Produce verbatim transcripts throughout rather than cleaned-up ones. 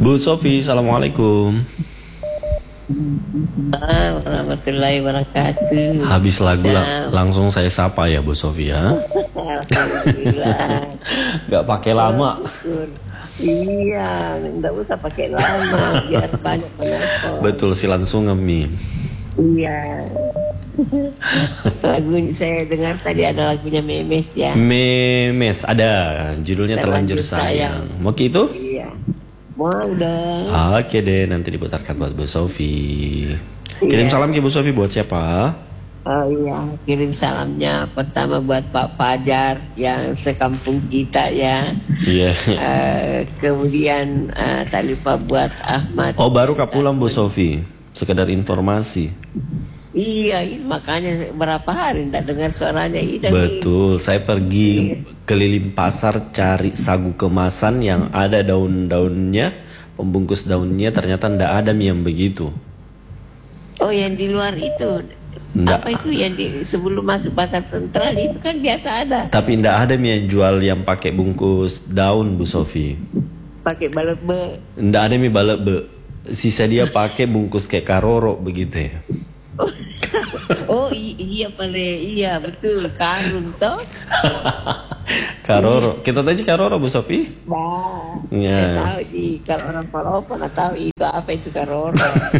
Bu Sofi, assalamualaikum. Warahmatullahi wabarakatuh. Habis lagu lang langsung saya sapa ya Bu Sofi ya. Alhamdulillah. Gak pakai lama. Iya, nggak usah pakai lama biar banyak penonton. Betul, si langsung ngemi. Iya. Lagu saya dengar tadi ada lagunya Memes ya. Memes ada, judulnya Terlanjur, Terlanjur Sayang. sayang. Mau gitu? Iya. Mau udah. Oke deh, nanti diputarkan buat Bu Sofi. Kirim iya. salam ke Bu Sofi buat siapa? Oh iya, kirim salamnya pertama buat Pak Fajar yang sekampung kita ya. Iya. Uh, kemudian uh, tak lupa buat Ahmad. Oh baru kapulang Bu Sofi, sekedar informasi. Iya, itu makanya berapa hari tidak dengar suaranya Ida. Betul, saya pergi iya. keliling pasar cari sagu kemasan yang ada daun-daunnya, pembungkus daunnya ternyata tidak ada yang begitu. Oh yang di luar itu. Nggak. Apa itu yang di sebelum masuk pasar sentral itu kan biasa ada. Tapi ndak ada mie jual yang pakai bungkus daun Bu Sofi. Pakai balebe. Ndak ada mie balebe. Sisa dia pakai bungkus kayak karoro begitu ya. Oh, oh iya pale iya betul karung toh. Karoro. Kita tahu karoro Bu Sofi? Nah. Ya. Tahu di kalau orang Palopo nggak tahu itu apa itu karoro.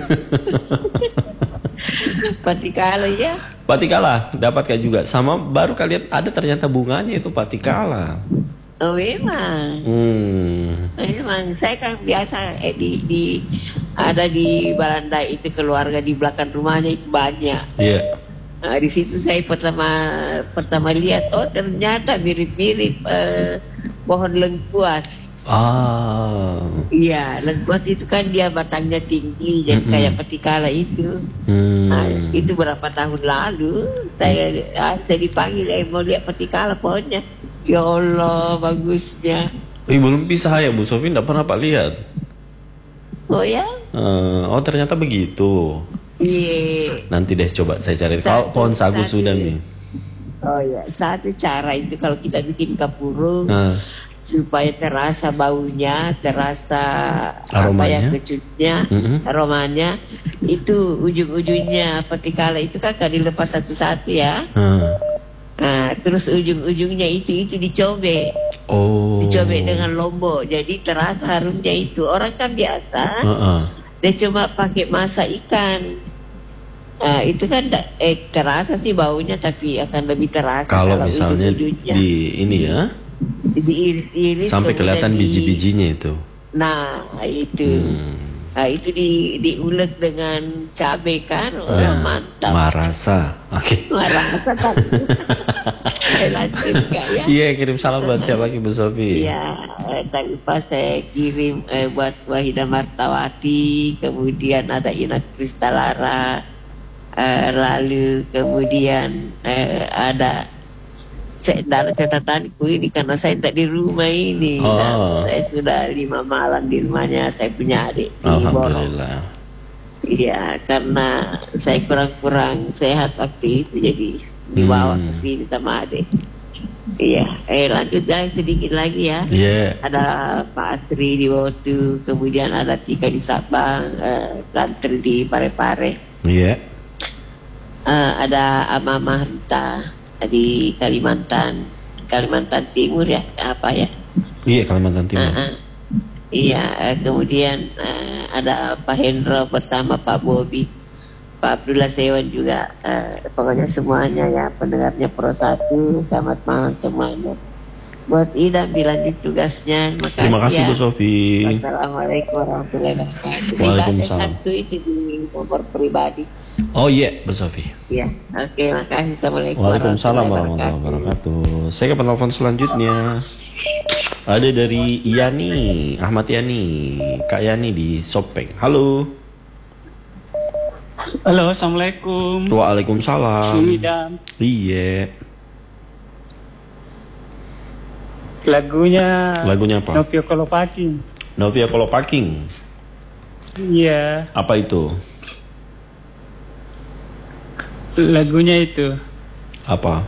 Patikala ya. Patikala dapatkah juga sama baru kalian ada ternyata bunganya itu patikala. Oh memang. Hmm. Memang saya kan biasa eh, di, di ada di Balanda itu keluarga di belakang rumahnya itu banyak. Iya. Yeah. Nah, di situ saya pertama pertama lihat oh ternyata mirip-mirip eh, pohon lengkuas. Ah. Iya, lengkuas itu kan dia batangnya tinggi dan mm-hmm. kayak patikala itu. Hmm. Nah, itu berapa tahun lalu saya ah, saya dipanggil eh, mau lihat patikala pohonnya. Ya Allah bagusnya. Eh, belum pisah ya Bu Sofi, tidak pernah Pak lihat. Oh ya? Uh, oh ternyata begitu. Iya. Nanti deh coba saya cari. Kalau pohon sagu satu, sudah nih. Oh ya, satu cara itu kalau kita bikin kapurung. Nah. Supaya terasa baunya, terasa aromanya, apa ya kecutnya, mm-hmm. aromanya, itu ujung-ujungnya patikala itu kan kan dilepas satu-satu ya. Hmm. Nah, terus ujung-ujungnya itu itu dicobek, oh. dicobek dengan lombok, jadi terasa harumnya itu. Orang kan biasa, uh-uh. dia cuma pakai masak ikan. Nah, itu kan eh terasa sih baunya, tapi akan lebih terasa kalau, kalau misalnya di ini ya. Diiris-iris sampai kelihatan di... biji-bijinya itu. Nah itu, hmm. nah itu di diulek dengan cabai kan, oh, nah, mantap. Marasa, oke. Okay. Marasa kan. Lanjut ya? Iya kirim salam buat siapa Bu Sofi? Iya, eh, tak lupa saya kirim eh, buat Wahidah Martawati, kemudian ada Ina Kristalara, eh, lalu kemudian eh, ada saya dalam catatanku ini karena saya tidak di rumah ini. Oh. Nah, saya sudah lima malam di rumahnya saya punya adik. Alhamdulillah. Iya, karena saya kurang-kurang sehat waktu itu jadi dibawa hmm. ke sini sama adik. Iya, eh lanjut lagi sedikit lagi ya. Yeah. Ada Pak Asri di Wotu, kemudian ada Tika di Sabang, eh, Rantri di Parepare. Iya. Yeah. Uh, ada Amamah Rita di Kalimantan, Kalimantan Timur ya, apa ya? Iya Kalimantan Timur. Uh, uh, iya, uh, kemudian uh, ada Pak Hendro bersama Pak Bobi, Pak Abdullah Sewan juga, uh, pokoknya semuanya ya pendengarnya Pro satu, selamat malam semuanya. Buat Ida dilanjut tugasnya. Makasih terima kasih ya. Bu Sofi. Assalamualaikum warahmatullahi wabarakatuh. Waalaikumsalam. Satu itu di nomor pribadi. Oh iya, yeah, Bu Sofi. Iya, oke, okay, makasih. Assalamualaikum warahmatullahi wabarakatuh. Saya ke penelpon selanjutnya. Ada dari Yani, Ahmad Yani, Kak Yani di Sopeng. Halo. Halo, assalamualaikum. Waalaikumsalam. Sudah. Iya. Lagunya. Lagunya apa? Novia Kolopaking. Novia Kolopaking. Iya. Apa itu? Lagunya itu. Apa?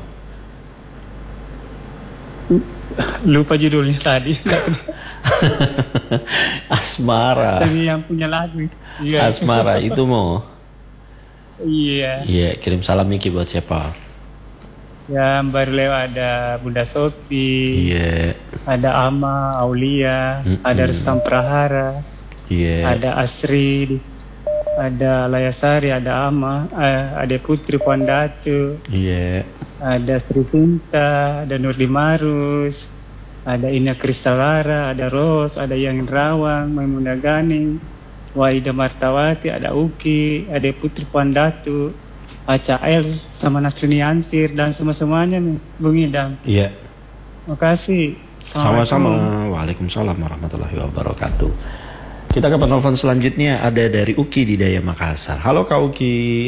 Lupa judulnya tadi. Asmara. Tapi yang punya lagu. Iya. Asmara itu mau. Iya. Iya, kirim salam Miki buat siapa? Yang baru lewat ada Bunda Sopi. Iya. Ada Ama, Aulia, Mm-mm. ada Rustam Prahara, Iya. ada Asri, ada Layasari, ada Ama, eh, ada Putri Pandatu, Iya. ada Sri Sinta, ada Nurdi Marus, ada Ina Kristalara, ada Ros, ada Yang Rawang, Maimunah Ganing, Wahida Martawati, ada Uki, ada Putri Pandatu, Aca El, sama Nasrini Ansir, dan semua-semuanya nih, Bung Idam. Iya. Makasih. Sama-sama. Waalaikumsalam warahmatullahi wabarakatuh. Kita ke penelpon selanjutnya, ada dari Uki di Daya Makassar. Halo Kak Uki.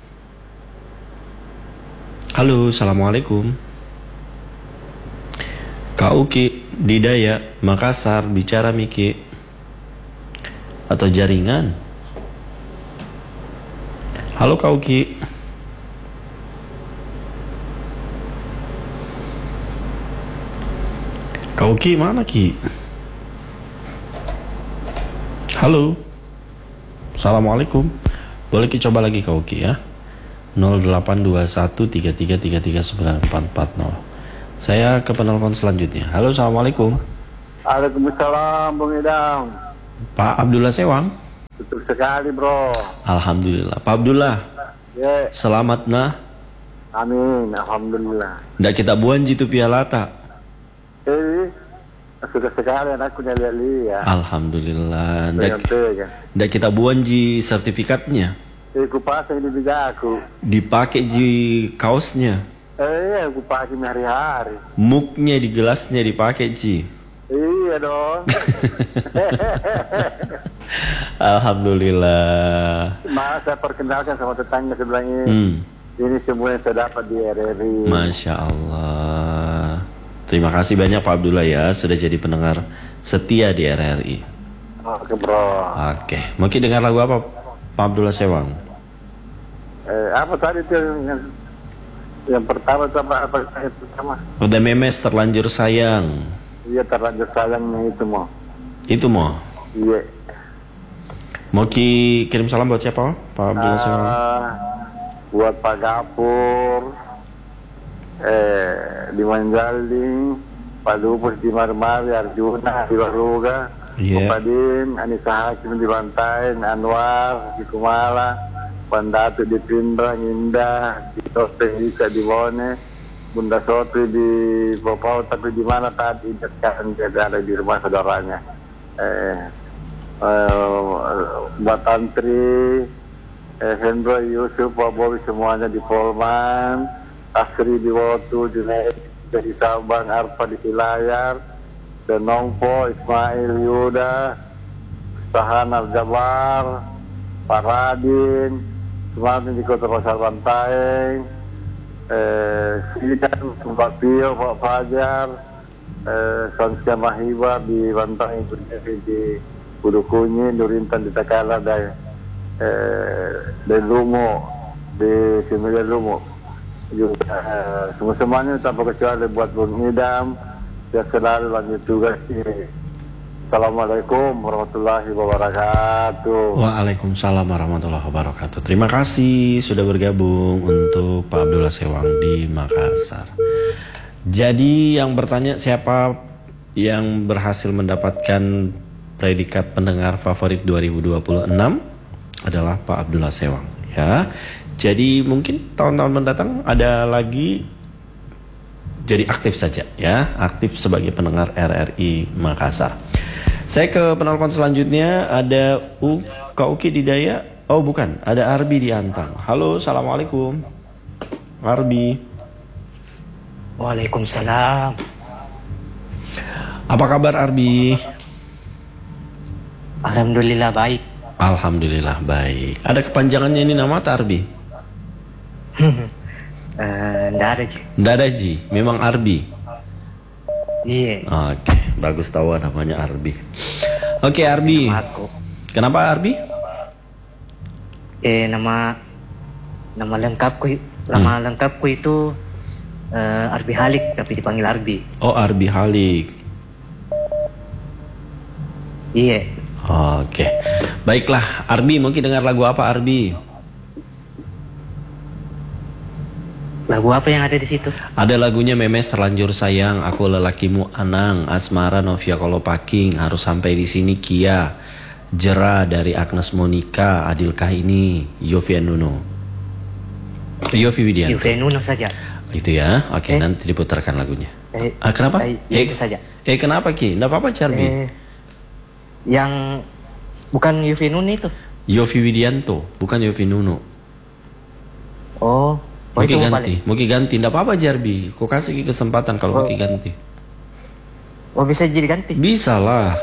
Halo, assalamualaikum. Kak Uki di Daya Makassar, bicara Miki atau jaringan? Halo Kak Uki. Kak Uki mana Ki? Halo. Assalamualaikum. Boleh kita coba lagi Kak Uki ya. nol delapan dua satu tiga tiga tiga tiga sembilan empat empat nol. Saya ke penelpon selanjutnya. Halo, assalamualaikum. Waalaikumsalam, Bung Idam. Pak Abdullah Sewang. Betul sekali, bro. Alhamdulillah. Pak Abdullah. Ya, Selamat nah. amin, alhamdulillah. Ndak kita buan jitu pialata. Eh, sudah sekali anakku lihat-lihat. Alhamdulillah. Ndak, Pegang-pegang. ndak kita buan ji sertifikatnya. Eh, ku pasang di bijaku. Dipakai ji kaosnya. Eh, aku pakai hari-hari. Muknya di gelasnya dipakai ji. Iya dong. Alhamdulillah. Mas, saya perkenalkan sama tetangga sebelah ini. Hmm. Ini semua yang saya dapat di R R I. Masya Allah. Terima kasih banyak Pak Abdullah ya, sudah jadi pendengar setia di R R I. Oke, bro. Oke, mungkin dengar lagu apa Pak Abdullah Sewang? Eh, apa tadi tuh yang, yang pertama sama apa yang pertama? Udah memes terlanjur sayang. Iya, terlanjur sayangnya itu mau. Itu mau. Iya. Mau ki kirim salam buat siapa Pak Abdullah Sewang? Ah, buat Pak Gapur, eh, di Manjaling, Pak Lupus di Marmari, Arjuna di Waruga, Iya. Pak Dim, Anissa Hakim di Bantaeng, Anwar di Kumala, Pandatu di Pindrang, Indah, di Tosteng Ika di Bone, Bunda Sotri di Popau, tapi di mana tadi sekarang dia ada di rumah saudaranya. Eh, eh, buat Tantri, eh, Hendro, Yusuf, Pak Bobi semuanya di Polman, Asri di Wotu, Junaid di Sabang, Arfa di Silayar, dan Nongpo, Ismail Yuda, Sahan Al-Jabar, Pak Radin, semuanya di Kota Pasar Bantaeng, eh, Sidan, Pak Pio, Pak Fajar, eh, Sansia Mahiba di Bantaeng, di Budukunyi, Nurintan di Takala, dan eh, di Lumo, di Sembilan Lumo. Juga uh, semua semuanya tanpa kecuali buat Bung Idam yang selalu lanjut tugas ini. Assalamualaikum warahmatullahi wabarakatuh. Waalaikumsalam warahmatullahi wabarakatuh. Terima kasih sudah bergabung untuk Pak Abdullah Sewang di Makassar. Jadi yang bertanya siapa yang berhasil mendapatkan predikat pendengar favorit dua ribu dua puluh enam adalah Pak Abdullah Sewang ya. Jadi mungkin tahun-tahun mendatang ada lagi, jadi aktif saja ya, aktif sebagai pendengar R R I Makassar. Saya ke penelpon selanjutnya, ada U, Kak Uki di Daya. Oh bukan, ada Arbi di Antang. Halo, assalamualaikum Arbi. Waalaikumsalam. Apa kabar Arbi? Alhamdulillah baik. Alhamdulillah baik. Ada kepanjangannya ini nama tak Arbi? Eh, nggak ada sih. Nggak ada Ji, memang Arbi. Iya. Oke, bagus tahu namanya Arbi. Oke Arbi. Nama aku. Kenapa Arbi? Eh nama nama lengkapku nama Hmm. lengkapku itu eh, Arbi Halik tapi dipanggil Arbi. Oh Arbi Halik. Iya. Oke, baiklah Arbi, mau kita dengar lagu apa Arbi? Lagu apa yang ada di situ? Ada lagunya Memes Terlanjur Sayang, Aku Lelakimu Anang, Asmara Novia Kolopaking, Harus Sampai di Sini Kia, Jera dari Agnes Monica, Adilkah Ini, Yofi Nuno. Yofi Widianto. Yofi Nuno saja. Itu ya, oke, Eh. nanti diputarkan lagunya. Eh, Ah, kenapa? eh, ya itu saja. Eh kenapa Ki? Nggak apa-apa Charbi. Eh, yang bukan Yofi Nuno itu. Yofi Widianto, bukan Yofi Nuno. Oh, oh Mau itu ki mau ganti, balik. mau ki ganti, nggak apa-apa Jarbi. Kau kasih ki kesempatan kalau mau Oh. ki ganti. Oh bisa jadi ganti. Bisa lah.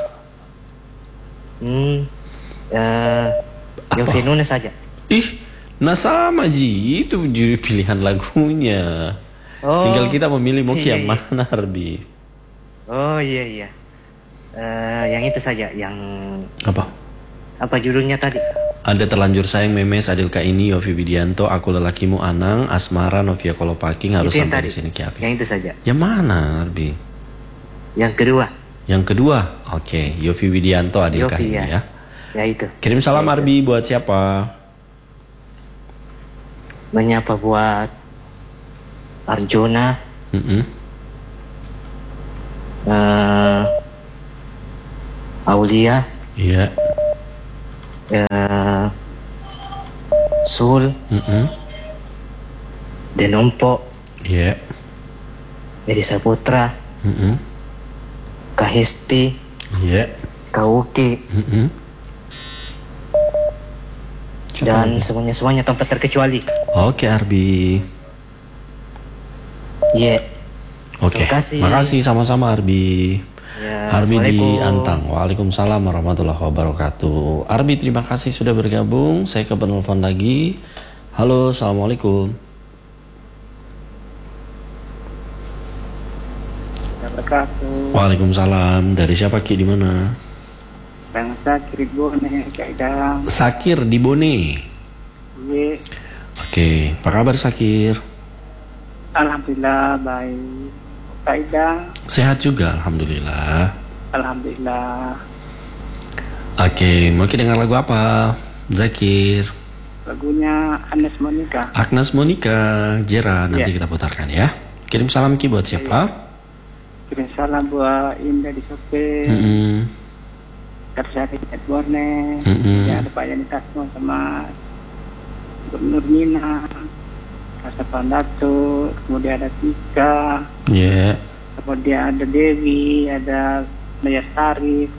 Hmm. Eh, Yofi Nuno saja. Ih, nah sama Ji, itu Ji pilihan lagunya. Oh, Tinggal kita memilih mau ki iya, yang iya. mana Arbi. Oh iya iya. Eh, yang itu saja, yang Apa? apa judulnya tadi? Ada Terlanjur Sayang Memes, Adilkah Ini, Yofi Widianto, Aku Lelakimu Anang, Asmara Novia Kolopaking, Harus Itu yang Sampai tadi. di Sini Ki Api. Yang itu saja. Yang mana Arbi? Yang kedua, Yang kedua, oke, Yofi Widianto, Adilkah Yofi Ini ya. ya. Ya itu. Kirim salam Ya, itu. Arbi buat siapa? Menyapa buat Arjuna, Mm-mm. eh, Aulia, Iya. eh, Sul, Mm-mm. Denompo, Iya. Edi Saputra, Mm-mm. Kahesti, Iya. Kauki, Mm-mm. Siapa dan lagi? semuanya-semuanya tanpa terkecuali. Oke Arbi. Ye. Oke. Terima kasih. Makasih sama-sama Arbi. Ya, Arbi di Assalamualaikum. Antang. Waalaikumsalam warahmatullahi wabarakatuh. Arbi terima kasih sudah bergabung. Saya ke penelpon lagi. Halo, assalamualaikum. Wabarakatuh. Waalaikumsalam. Dari siapa Ki di mana? Bangsa Kiribone, Kaidang. Sakir di Bone. Ye. Oke, apa kabar Sakir? Alhamdulillah baik. Kaidang. Sehat juga, alhamdulillah. Alhamdulillah. Oke, mau kita dengar lagu apa? Zakir. Lagunya Agnes Monica. Agnes Monica, Jera, nanti Iya. kita putarkan ya. Kirim salam Ki buat siapa? Kirim salam buat Indah di Sope. Mm-mm. Tersari Edborne. Mm-mm. Ya ada Pak Yani Tasmo sama Gubernur Mina. Rasa Pandato. Kemudian ada Tika. Ya. Kemudian ada Dewi. Ada Maya Sarif.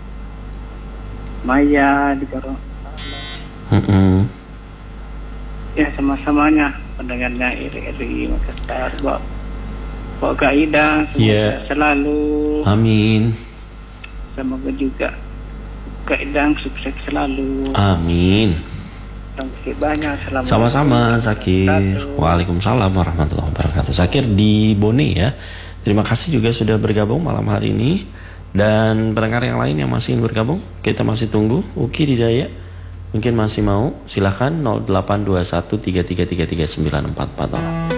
Maya di Garo. Mm-mm. Ya sama-samanya pendengarnya iri-iri Makassar. Bawa, bawa kaidah semoga Iya. selalu. Amin. Semoga juga kaidah sukses selalu. Amin. Terima kasih banyak. Assalamualaikum. Sama-sama Zakir. Wabarakatuh. Waalaikumsalam warahmatullahi wabarakatuh. Zakir di Bone ya. Terima kasih juga sudah bergabung malam hari ini. Dan pendengar yang lain yang masih ingin bergabung, kita masih tunggu. Uki Didaya mungkin masih mau. Silahkan nol delapan dua satu tiga tiga tiga tiga sembilan empat empat nol.